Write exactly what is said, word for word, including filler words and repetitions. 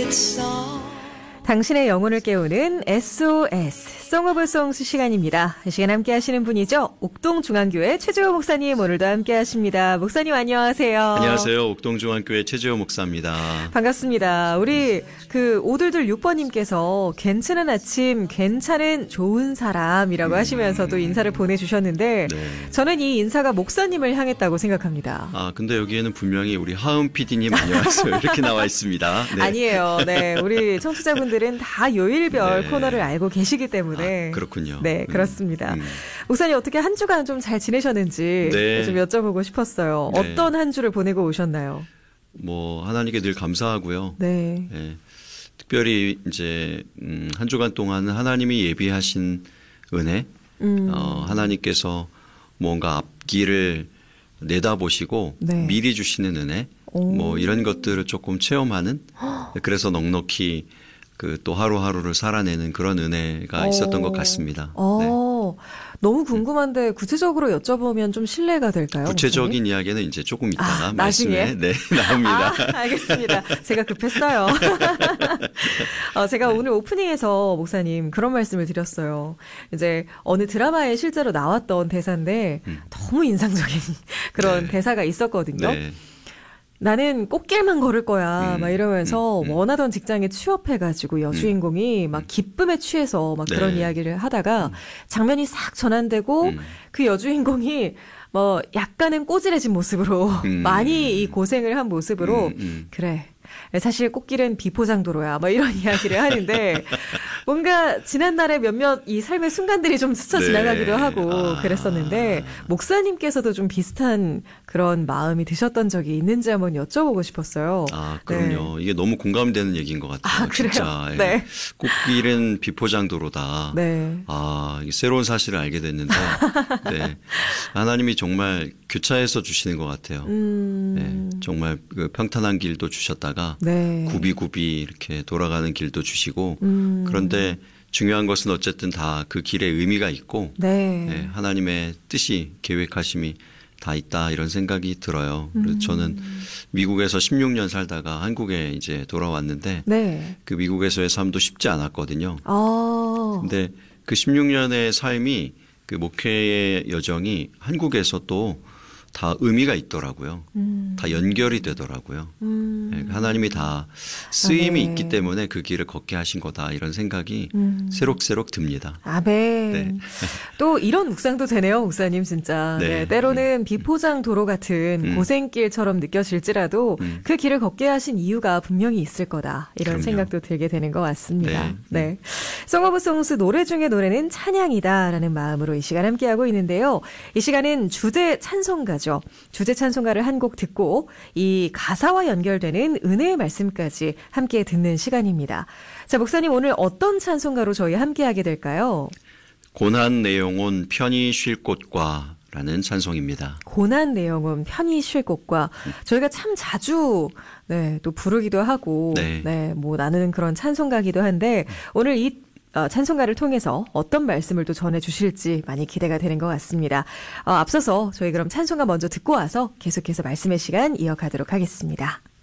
당신의 영혼을 깨우는 에스오에스 송 오브 송스 시간입니다. 이 시간 함께 하시는 분이죠. 옥동중앙교회 최재호 목사님 오늘도 함께 하십니다. 목사님 안녕하세요. 안녕하세요. 옥동중앙교회 최재호 목사입니다. 반갑습니다. 우리 그 오들들 육 번님께서 괜찮은 아침, 괜찮은 좋은 사람이라고 음. 하시면서도 인사를 보내주셨는데 네. 저는 이 인사가 목사님을 향했다고 생각합니다. 아 근데 여기에는 분명히 우리 하은 피디님 안녕하세요. 이렇게 나와 있습니다. 네. 아니에요. 네, 우리 청취자분들 들은 다 요일별 네. 코너를 알고 계시기 때문에 아, 그렇군요. 네, 그렇습니다. 음. 목사님 어떻게 한 주간 좀 잘 지내셨는지 네. 좀 여쭤보고 싶었어요. 네. 어떤 한 주를 보내고 오셨나요? 뭐 하나님께 늘 감사하고요. 네. 네. 특별히 이제 음, 한 주간 동안 하나님이 예비하신 은혜, 음. 어, 하나님께서 뭔가 앞길을 내다보시고 네. 미리 주시는 은혜, 오. 뭐 이런 것들을 조금 체험하는. 그래서 넉넉히 그 또 하루하루를 살아내는 그런 은혜가 오. 있었던 것 같습니다. 네. 너무 궁금한데 구체적으로 여쭤보면 좀 실례가 될까요? 구체적인 목사님? 이야기는 이제 조금 이따가 아, 말씀에 네, 나옵니다. 아, 알겠습니다. 제가 급했어요. 어, 제가 네. 오늘 오프닝에서 목사님 그런 말씀을 드렸어요. 이제 어느 드라마에 실제로 나왔던 대사인데 음. 너무 인상적인 그런 네. 대사가 있었거든요. 네. 나는 꽃길만 걸을 거야. 음, 막 이러면서 음, 음. 원하던 직장에 취업해가지고 여주인공이 음, 막 기쁨에 취해서 막 네. 그런 이야기를 하다가 장면이 싹 전환되고 음. 그 여주인공이 뭐 약간은 꼬질해진 모습으로 음. 많이 이 고생을 한 모습으로 음, 음. 그래. 사실 꽃길은 비포장도로야. 뭐 이런 이야기를 하는데 뭔가 지난날의 몇몇 이 삶의 순간들이 좀 스쳐 지나가기도 네. 하고 아. 그랬었는데 목사님께서도 좀 비슷한 그런 마음이 드셨던 적이 있는지 한번 여쭤보고 싶었어요. 아, 그럼요. 네. 이게 너무 공감되는 얘기인 것 같아요. 아, 그래요? 진짜. 네. 꽃길은 비포장도로다. 네. 아, 이게 새로운 사실을 알게 됐는데 네. 하나님이 정말 교차해서 주시는 것 같아요. 음. 네. 정말 그 평탄한 길도 주셨다가 네. 굽이굽이 이렇게 돌아가는 길도 주시고 음. 그런데 중요한 것은 어쨌든 다 그 길에 의미가 있고 네. 네. 하나님의 뜻이 계획하심이 다 있다 이런 생각이 들어요. 그래서 음. 저는 미국에서 십육 년 살다가 한국에 이제 돌아왔는데 네. 그 미국에서의 삶도 쉽지 않았거든요. 아. 근데 그 십육 년의 삶이 그 목회의 여정이 한국에서 또 다 의미가 있더라고요. 음. 다 연결이 되더라고요. 음. 네, 하나님이 다 쓰임이 아멘. 있기 때문에 그 길을 걷게 하신 거다 이런 생각이 음. 새록새록 듭니다. 아멘. 네. 또 이런 묵상도 되네요, 목사님 진짜. 네. 네, 때로는 비포장 도로 같은 음. 고생길처럼 느껴질지라도 음. 그 길을 걷게 하신 이유가 분명히 있을 거다. 이런 그럼요. 생각도 들게 되는 것 같습니다. 네. 네. 송 오브 송스 노래 중에 노래는 찬양이다라는 마음으로 이 시간 함께하고 있는데요. 이 시간은 주제 찬송가죠. 주제 찬송가를 한 곡 듣고 이 가사와 연결되는 은혜의 말씀까지 함께 듣는 시간입니다. 자, 목사님 오늘 어떤 찬송가로 저희 함께하게 될까요? 고난 내용은 편히 쉴 곳과 라는 찬송입니다. 고난 내용은 편히 쉴 곳과 저희가 참 자주 네, 또 부르기도 하고 네. 네, 뭐 나누는 그런 찬송가기도 한데 오늘 이 어, 찬송가를 통해서 어떤 말씀을 또 전해주실지 많이 기대가 되는 것 같습니다. 어, 앞서서 저희 그럼 찬송가 먼저 듣고 와서 계속해서 말씀의 시간 이어가도록 하겠습니다.